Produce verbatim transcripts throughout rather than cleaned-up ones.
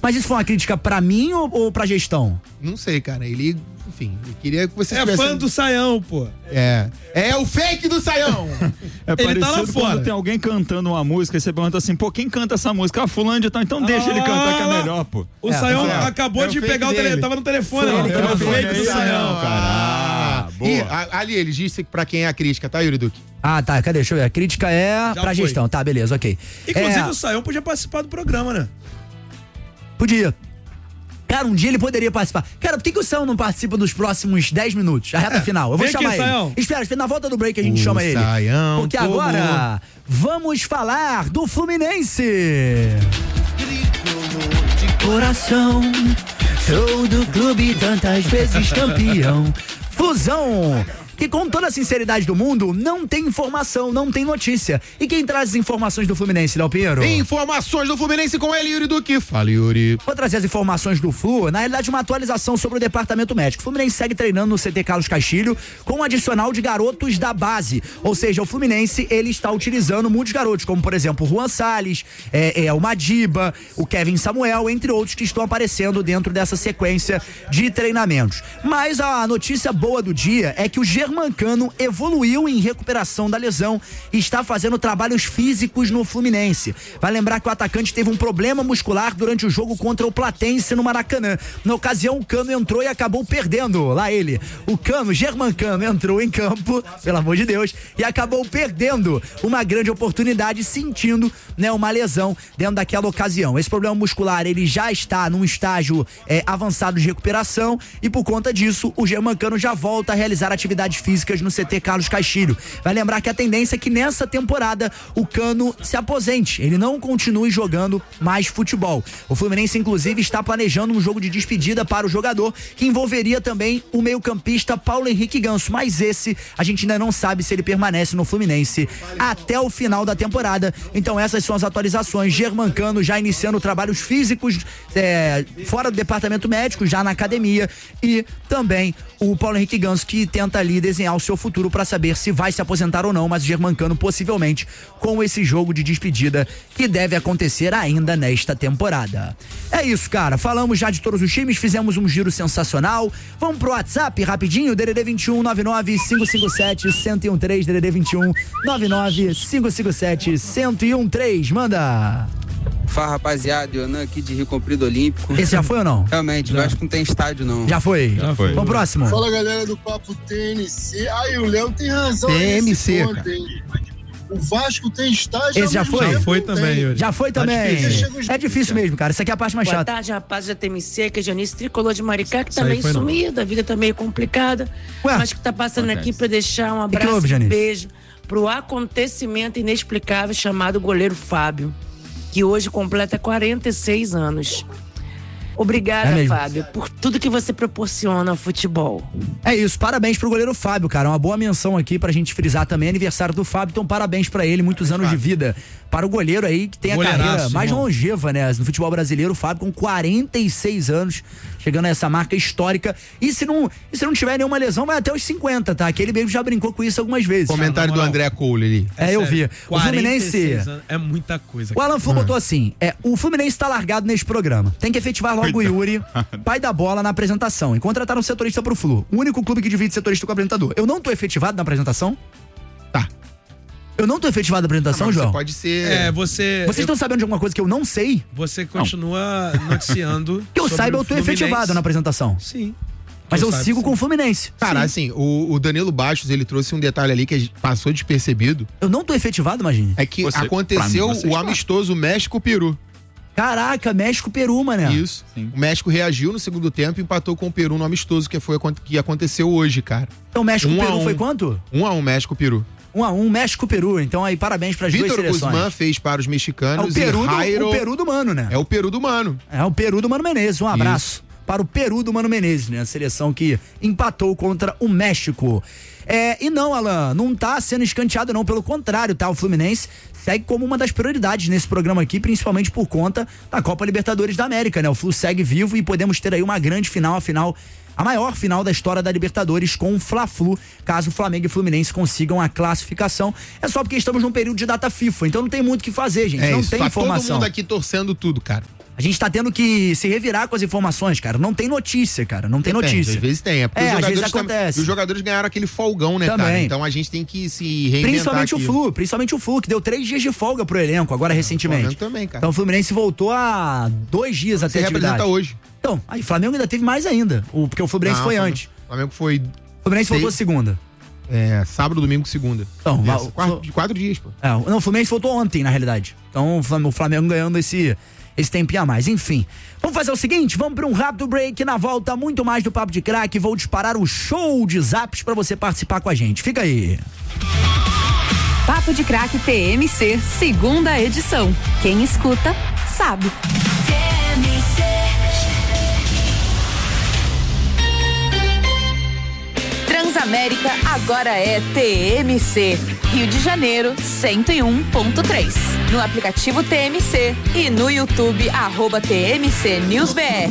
Mas isso foi uma crítica pra mim ou, ou pra gestão? Não sei, cara. Ele, enfim, ele queria que você É tivesse... fã do Saião, pô. É. É o fake do Saião. É Ele tá lá parecido fora. quando tem alguém cantando uma música e você pergunta assim, pô, quem canta essa música? Ah, fulano de tal, então deixa ele cantar que é melhor, pô. O É, Saião é. acabou É o de fake pegar o telefone, dele. tava no telefone. Foi ó. ele que É o mandou, fake é do isso Saião. cara. Ah, boa. E a- ali, ele disse pra quem é a crítica, tá, Yuri Duque? Ah, tá, cadê? Deixa eu ver. A crítica é Já pra foi. gestão. Tá, beleza, ok. Inclusive É, o Saião podia participar do programa, né? podia. Cara, um dia ele poderia participar. Cara, por que, que o Saião não participa dos próximos dez minutos? A reta final. Eu vou Vem aqui, chamar ele. Saião. Espera, espera, na volta do break a gente O chama ele. Saião Porque tomou. agora vamos falar do Fluminense. De coração, sou do clube tantas vezes campeão. Fusão, que com toda a sinceridade do mundo, não tem informação, não tem notícia. E quem traz as informações do Fluminense, Léo Pinheiro? Informações do Fluminense com ele, Yuri Duque. Fala, Yuri. Vou trazer as informações do Flu, na realidade uma atualização sobre o departamento médico. O Fluminense segue treinando no C T Carlos Castilho com um adicional de garotos da base, ou seja, o Fluminense ele está utilizando muitos garotos, como por exemplo o Juan Salles, é, é, o Madiba, o Kevin Samuel, entre outros que estão aparecendo dentro dessa sequência de treinamentos. Mas a notícia boa do dia é que o Germancano evoluiu em recuperação da lesão e está fazendo trabalhos físicos no Fluminense. Vai lembrar que o atacante teve um problema muscular durante o jogo contra o Platense no Maracanã. Na ocasião, o Cano entrou e acabou perdendo. Lá ele, o Cano, Germancano, entrou em campo, pelo amor de Deus, e acabou perdendo uma grande oportunidade, sentindo, né, uma lesão dentro daquela ocasião. Esse problema muscular, ele já está num estágio é, avançado de recuperação e por conta disso, o Germancano já volta a realizar atividades físicas no C T Carlos Castilho. Vai lembrar que a tendência é que nessa temporada o Cano se aposente, ele não continue jogando mais futebol. O Fluminense, inclusive, está planejando um jogo de despedida para o jogador, que envolveria também o meio-campista Paulo Henrique Ganso, mas esse a gente ainda não sabe se ele permanece no Fluminense até o final da temporada. Então essas são as atualizações. Germancano já iniciando trabalhos físicos é, fora do departamento médico, já na academia, e também o Paulo Henrique Ganso, que tenta ali desenhar o seu futuro para saber se vai se aposentar ou não, mas o Germancano possivelmente com esse jogo de despedida que deve acontecer ainda nesta temporada. É isso, cara. Falamos já de todos os times, fizemos um giro sensacional. Vamos pro WhatsApp rapidinho, D D D vinte e um, nove nove cinco cinco sete, um zero um três, D D D vinte e um, nove nove cinco cinco sete, um zero um três, manda. Fala, rapaziada, Yonan aqui de Rio Comprido Olímpico. Esse já foi ou não? Realmente, eu acho que não tem estádio, não. Já foi? Já foi. Vamos pro próximo. Fala, galera do Papo T N C. Aí, o Léo tem razão. T N C, nesse ponto, cara. hein? O Vasco tem estágio. Esse já ao mesmo foi? tempo Já foi não também, tem. Yuri. Já foi também. difícil. É difícil mesmo, cara. Isso aqui é a parte mais Boa chata. tarde, rapaz da T M C, que é Janice Tricolor de Maricá, que tá aí meio foi não. sumida, a vida tá meio complicada, Ué? mas que tá passando aqui pra deixar um que abraço houve, e um Janice? beijo pro acontecimento inexplicável chamado goleiro Fábio, que hoje completa quarenta e seis anos. Obrigada, É mesmo. Fábio, por tudo que você proporciona ao futebol. É isso, parabéns pro goleiro Fábio, cara. Uma boa menção aqui pra gente frisar também, aniversário do Fábio, então parabéns pra ele, muitos anos de vida. Para o goleiro aí, que tem a Goleiraço, carreira mais irmão. longeva, né, no futebol brasileiro, o Fábio com quarenta e seis anos, chegando a essa marca histórica. E se não, e se não tiver nenhuma lesão, vai até os cinquenta, tá? Que ele mesmo já brincou com isso algumas vezes. Comentário do André Cole ali. É, eu vi. O Fluminense... quarenta e seis anos, é muita coisa. O Alan Flu botou assim, é, o Fluminense tá largado nesse programa. Tem que efetivar logo o Yuri, pai da bola, na apresentação. E contratar um setorista pro Flu. O único clube que divide setorista com o apresentador. Eu não tô efetivado na apresentação? Tá. Eu não tô efetivado na apresentação, Mas João? Você pode ser... É, você... Vocês estão sabendo de alguma coisa que eu não sei? Você continua noticiando. Que eu sobre saiba, o eu tô Fluminense. efetivado na apresentação. Sim. Mas Que eu saiba, sigo sim. com o Fluminense. Cara, Sim. assim, o, o Danilo Bastos, ele trouxe um detalhe ali que a gente passou despercebido. Eu não tô efetivado, imagine. É que Você- aconteceu pra mim, você o está. amistoso México-Peru. Caraca, México-Peru, mané. Isso. Sim. O México reagiu no segundo tempo e empatou com o Peru no amistoso, que foi que aconteceu hoje, cara. Então México-Peru Um a um. foi quanto? Um a um, México-Peru. Um a um, México-Peru. Então aí, parabéns pras duas Vitor seleções. Guzmán fez para os É o mexicanos Peru, e do, Jairo... o Peru do Mano, né? É o Peru do Mano. É o Peru do Mano Menezes. Um abraço para o Peru do Mano Menezes, né? A seleção que empatou contra o México. É, e não, Alan, não tá sendo escanteado não, pelo contrário, tá? O Fluminense segue como uma das prioridades nesse programa aqui, principalmente por conta da Copa Libertadores da América, né? O Flu segue vivo e podemos ter aí uma grande final, a final... A maior final da história da Libertadores com o Fla-Flu, caso o Flamengo e o Fluminense consigam a classificação. É só porque estamos num período de data FIFA, então não tem muito o que fazer, gente. É não isso. tem Tá informação. todo mundo aqui torcendo tudo, cara. A gente tá tendo que se revirar com as informações, cara. Não tem notícia, cara. Não tem Depende, notícia. Às vezes tem. É porque É, os às vezes jogadores tam- acontece. e os jogadores ganharam aquele folgão, né, Também. cara? Então a gente tem que se reinventar Principalmente aqui. o Flu, principalmente o Flu, que deu três dias de folga pro elenco, agora recentemente. Flamengo também, cara. Então o Fluminense voltou há dois dias a Você ter atividade. representa hoje. Então, aí o Flamengo ainda teve mais ainda, o, porque o Fluminense Não, foi o Flamengo- antes. O Flamengo foi O Fluminense Seis- voltou segunda. é, sábado, domingo, segunda. Então, Nessa- o- quatro, o- de quatro dias, pô. É, não, o Fluminense voltou ontem, na realidade. Então o Flam- o Flamengo ganhando esse, esse tempinho a mais. Enfim, vamos fazer o seguinte, vamos para um rápido break. Na volta, muito mais do Papo de Craque. Vou disparar o show de zaps para você participar com a gente. Fica aí. Papo de Craque T M C, segunda edição. Quem escuta, sabe. Transamérica agora é T M C. Rio de Janeiro, cento e um ponto três. No aplicativo T M C e no YouTube, arroba T M C News B R.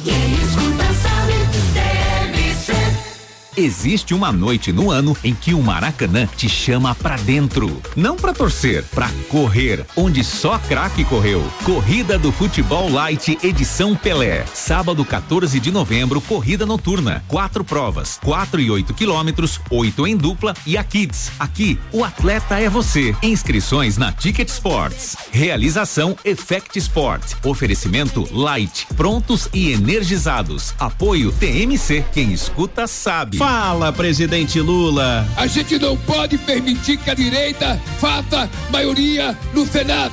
Existe uma noite no ano em que o Maracanã te chama pra dentro. Não pra torcer, pra correr, onde só craque correu. Corrida do Futebol Light, edição Pelé. Sábado, quatorze de novembro, corrida noturna. Quatro provas, quatro e oito quilômetros, oito em dupla e a Kids. Aqui, o atleta é você. Inscrições na Ticket Sports. Realização Effect Sport. Oferecimento Light. Prontos e energizados. Apoio T M C. Quem escuta sabe. Fala, presidente Lula. A gente não pode permitir que a direita faça maioria no Senado.